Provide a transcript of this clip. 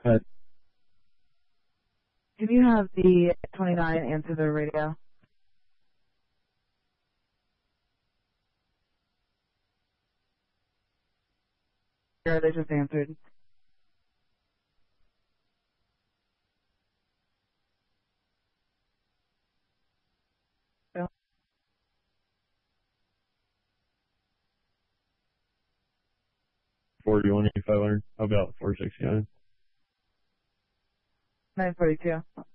But Can you have the 29 answer the radio? Yeah, they just answered. So, 41 if I learn about 469. 942.